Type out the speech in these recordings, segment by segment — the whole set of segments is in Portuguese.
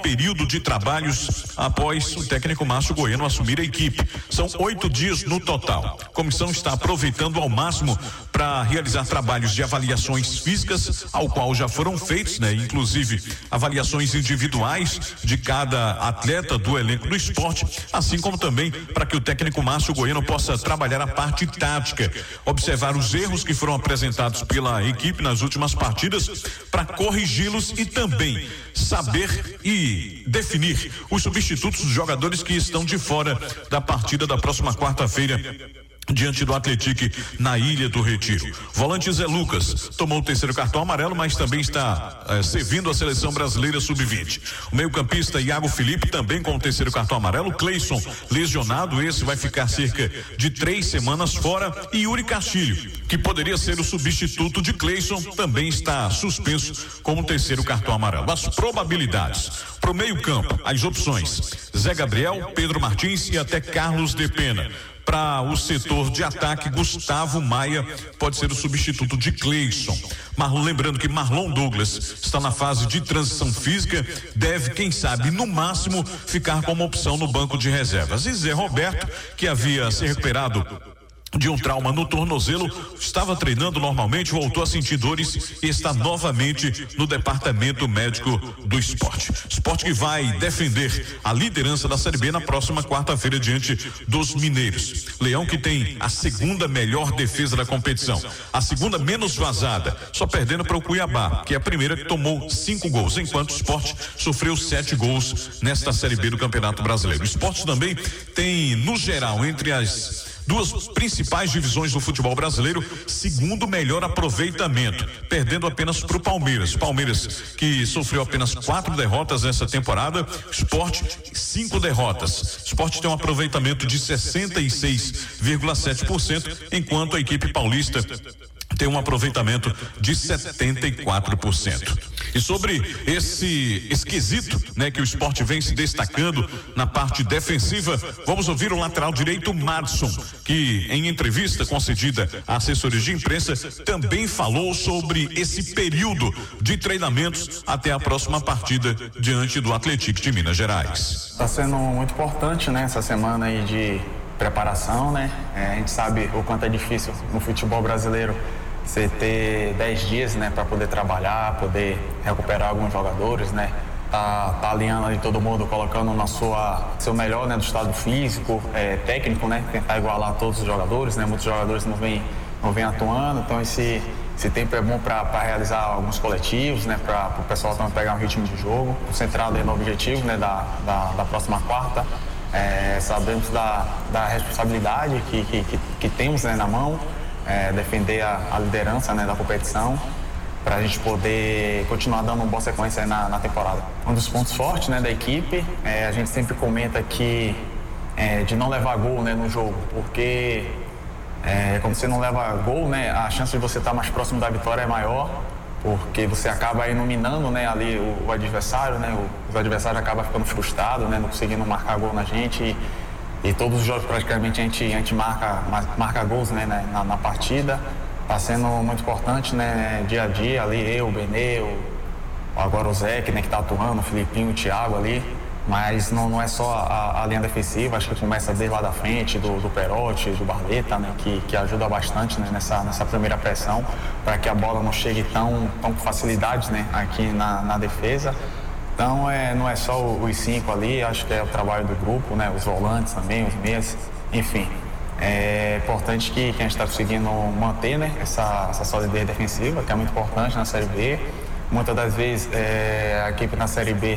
período de trabalhos após o técnico Márcio Goiano assumir a equipe. São 8 dias no total. A comissão está aproveitando ao máximo para realizar trabalhos de avaliações físicas, ao qual já foram feitos, inclusive avaliações individuais de cada atleta do elenco do esporte, assim como também para que o técnico Márcio Goiano possa trabalhar a parte tática, observar os erros que foram apresentados pela equipe nas últimas partidas para corrigi-los e também saber e definir os substitutos dos jogadores que estão de fora da partida da próxima quarta-feira diante do Atlético na Ilha do Retiro. Volante Zé Lucas tomou o 3º cartão amarelo, mas também está servindo a seleção brasileira sub-20. O meio-campista Iago Felipe também com o 3º cartão amarelo. Cleison lesionado, esse vai ficar cerca de 3 semanas fora. E Yuri Castilho, que poderia ser o substituto de Cleison, também está suspenso com o 3º cartão amarelo. As probabilidades pro meio-campo, as opções: Zé Gabriel, Pedro Martins e até Carlos de Pena. Para o setor de ataque, Gustavo Maia pode ser o substituto de Cleison. Lembrando que Marlon Douglas está na fase de transição física, deve, quem sabe, no máximo, ficar como opção no banco de reservas. E Zé Roberto, que havia se recuperado de um trauma no tornozelo, estava treinando normalmente, voltou a sentir dores e está novamente no departamento médico do esporte. Esporte que vai defender a liderança da Série B na próxima quarta-feira diante dos mineiros. Leão, que tem a 2ª melhor defesa da competição, a 2ª menos vazada, só perdendo para o Cuiabá, que é a primeira que tomou 5 gols, enquanto o Esporte sofreu 7 gols nesta Série B do Campeonato Brasileiro. O Esporte também tem, no geral, entre as 2 principais divisões do futebol brasileiro, 2º melhor aproveitamento, perdendo apenas para o Palmeiras. Palmeiras, que sofreu apenas 4 derrotas nessa temporada, Sport 5 derrotas. Sport tem um aproveitamento de 66,7%, enquanto a equipe paulista tem um aproveitamento de 74%. E sobre esse esquisito, que o Sport vem se destacando na parte defensiva, vamos ouvir o lateral direito Madson, que em entrevista concedida à assessoria de imprensa também falou sobre esse período de treinamentos até a próxima partida diante do Atlético de Minas Gerais. Está sendo muito importante, essa semana aí de preparação, a gente sabe o quanto é difícil no futebol brasileiro você ter 10 dias, para poder trabalhar, poder recuperar alguns jogadores, tá alinhando ali todo mundo, colocando na seu melhor, do estado físico, técnico, tentar igualar todos os jogadores, muitos jogadores não vêm atuando, então esse tempo é bom para realizar alguns coletivos, para o pessoal também pegar um ritmo de jogo, concentrado no objetivo, da próxima quarta. Sabemos da responsabilidade que temos, na mão, defender a liderança, da competição, para a gente poder continuar dando uma boa sequência na temporada. Um dos pontos fortes, da equipe, a gente sempre comenta que de não levar gol, no jogo, porque quando você não leva gol, a chance de você estar mais próximo da vitória é maior, porque você acaba iluminando, ali o adversário, os adversários acabam ficando frustrados, não conseguindo marcar gol na gente. E todos os jogos praticamente a gente marca gols, na partida. Está sendo muito importante, dia a dia ali, eu, o Benê, agora o Zé, que está atuando, o Filipinho, o Thiago ali. Mas não é só a linha defensiva, acho que começa desde lá da frente, do Perotti, do Barleta, que ajuda bastante, nessa primeira pressão, para que a bola não chegue tão com facilidade, aqui na defesa. Então não é só os 5 ali, acho que é o trabalho do grupo, os volantes também, os meias, enfim. É importante que a gente está conseguindo manter, essa solidez defensiva, que é muito importante na Série B. Muitas das vezes a equipe na Série B,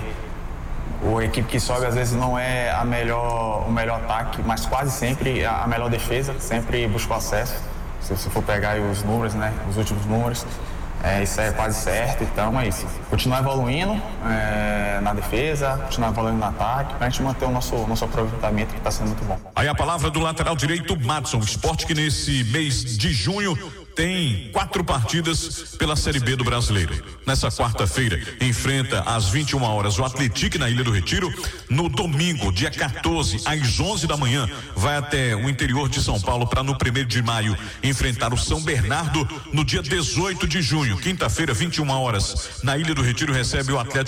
a equipe que sobe às vezes não é o melhor ataque, mas quase sempre a melhor defesa, sempre busca o acesso. Se você for pegar aí os números, os últimos números, isso é quase certo, então é isso. Continuar evoluindo na defesa, continuar evoluindo no ataque, pra gente manter o nosso aproveitamento, que está sendo muito bom. Aí a palavra do lateral direito, Madson. Esporte que nesse mês de junho tem 4 partidas pela Série B do Brasileiro. Nessa quarta-feira, enfrenta às 21 horas o Atlético na Ilha do Retiro. No domingo, dia 14, às 11 da manhã, vai até o interior de São Paulo para no 1º de maio enfrentar o São Bernardo. No dia 18 de junho, quinta-feira, 21 horas, na Ilha do Retiro, recebe o Atlético